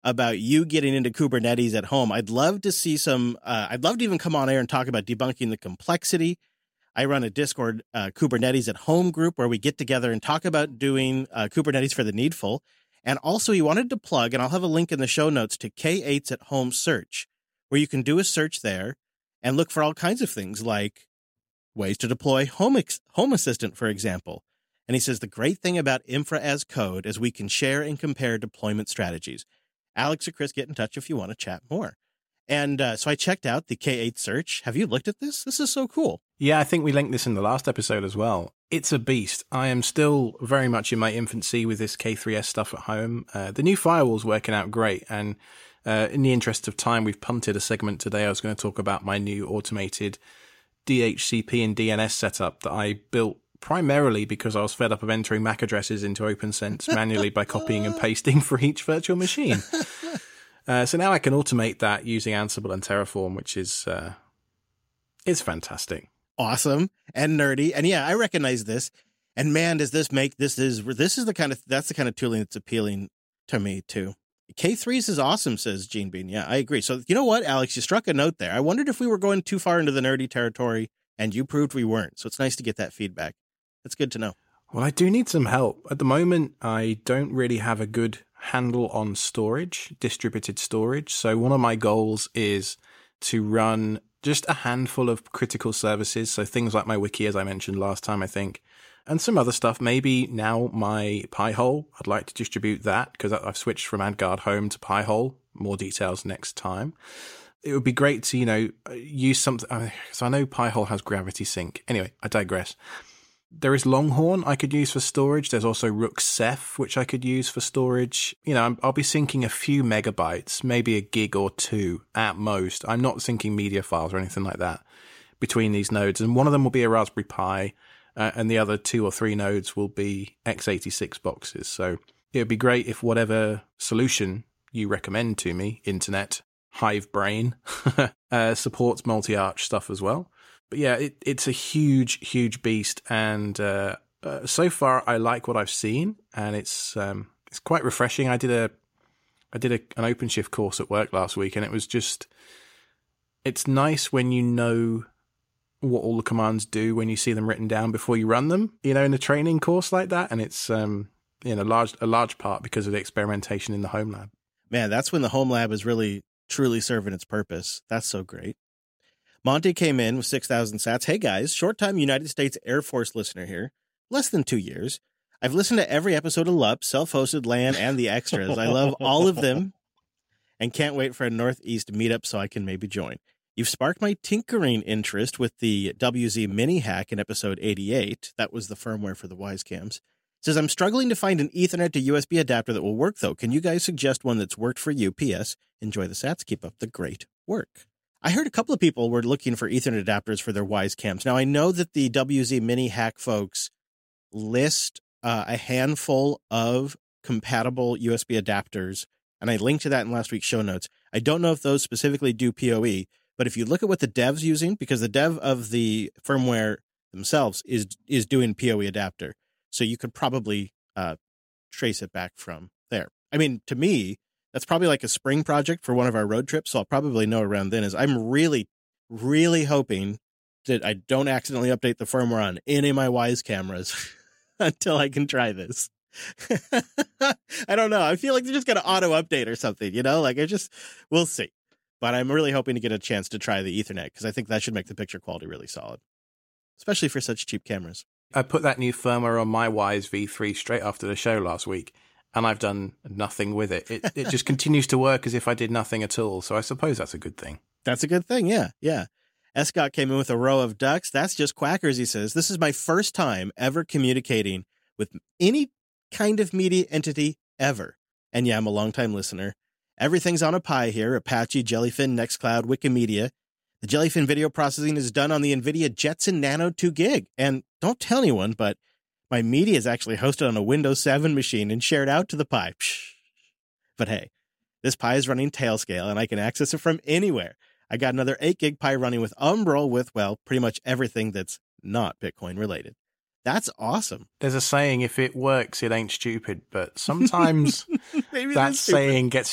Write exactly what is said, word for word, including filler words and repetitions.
about you getting into Kubernetes at home. I'd love to see some, uh, I'd love to even come on air and talk about debunking the complexity. I run a Discord uh, Kubernetes at home group where we get together and talk about doing uh, Kubernetes for the needful. And also he wanted to plug, and I'll have a link in the show notes, to K eight's at home search, where you can do a search there and look for all kinds of things like ways to deploy Home, Ex- Home Assistant, for example. And he says the great thing about Infra as Code is we can share and compare deployment strategies. Alex or Chris, get in touch if you want to chat more. And uh, so I checked out the K eight search. Have you looked at this? This is so cool. Yeah, I think we linked this in the last episode as well. It's a beast. I am still very much in my infancy with this K three S stuff at home. Uh, the new firewall's working out great. And uh, in the interest of time, we've punted a segment today. I was going to talk about my new automated D H C P and D N S setup that I built primarily because I was fed up of entering M A C addresses into OpenSense manually by copying and pasting for each virtual machine. Uh, so now I can automate that using Ansible and Terraform, which is uh, it's fantastic. Awesome and nerdy. And yeah, I recognize this. And man, does this make this is this is the kind of that's the kind of tooling that's appealing to me too. K threes is awesome, says Gene Bean. Yeah, I agree. So you know what, Alex, you struck a note there. I wondered if we were going too far into the nerdy territory, and you proved we weren't. So it's nice to get that feedback. That's good to know. Well, I do need some help. At the moment, I don't really have a good handle on storage, distributed storage. So one of my goals is to run just a handful of critical services. So things like my wiki, as I mentioned last time, I think, and some other stuff. Maybe now my Pi-hole, I'd like to distribute that because I've switched from AdGuard Home to Pi-hole. More details next time. It would be great to, you know, use something. So I know Pi-hole has Gravity Sync. Anyway, I digress. There is Longhorn I could use for storage. There's also Rook Ceph, which I could use for storage. You know, I'll be syncing a few megabytes, maybe a gig or two at most. I'm not syncing media files or anything like that between these nodes. And one of them will be a Raspberry Pi, uh, and the other two or three nodes will be x eighty-six boxes. So it would be great if whatever solution you recommend to me, Internet, Hive Brain, uh, supports multi-arch stuff as well. But yeah, it, it's a huge, huge beast, and uh, uh, so far I like what I've seen, and it's um, it's quite refreshing. I did a I did a, an OpenShift course at work last week, and it was just it's nice when you know what all the commands do when you see them written down before you run them. You know, in a training course like that, and it's um, you know large a large part because of the experimentation in the home lab. Man, that's when the home lab is really truly serving its purpose. That's so great. Monty came in with six thousand sats. Hey guys, short-time United States Air Force listener here. Less than two years. I've listened to every episode of L U P, self-hosted LAN, and the extras. I love all of them and can't wait for a Northeast meetup so I can maybe join. You've sparked my tinkering interest with the W Z mini hack in episode eighty-eight. That was the firmware for the Wisecams. Says, I'm struggling to find an Ethernet to U S B adapter that will work, though. Can you guys suggest one that's worked for you? P S. Enjoy the sats. Keep up the great work. I heard a couple of people were looking for Ethernet adapters for their Wisecams. Now, I know that the W Z Mini Hack folks list uh, a handful of compatible U S B adapters, and I linked to that in last week's show notes. I don't know if those specifically do P O E, but if you look at what the dev's using, because the dev of the firmware themselves is is doing P O E adapter, so you could probably uh, trace it back from there. I mean, to me, that's probably like a spring project for one of our road trips, so I'll probably know around then. Is I'm really, really hoping that I don't accidentally update the firmware on any of my Wise cameras until I can try this. I don't know. I feel like they're just going to auto-update or something, you know? Like, I just, we'll see. But I'm really hoping to get a chance to try the Ethernet, because I think that should make the picture quality really solid, especially for such cheap cameras. I put that new firmware on my Wise V three straight after the show last week, and I've done nothing with it. It it just continues to work as if I did nothing at all. So I suppose that's a good thing. That's a good thing, yeah, yeah. Escott came in with a row of ducks. That's just quackers, he says. This is my first time ever communicating with any kind of media entity ever. And yeah, I'm a longtime listener. Everything's on a Pi here. Apache, Jellyfin, Nextcloud, Wikimedia. The Jellyfin video processing is done on the NVIDIA Jetson Nano two gig. And don't tell anyone, but my media is actually hosted on a Windows seven machine and shared out to the Pi. Psh. But hey, this Pi is running Tailscale, and I can access it from anywhere. I got another eight gig Pi running with Umbrel with, well, pretty much everything that's not Bitcoin related. That's awesome. There's a saying, if it works, it ain't stupid. But sometimes that saying gets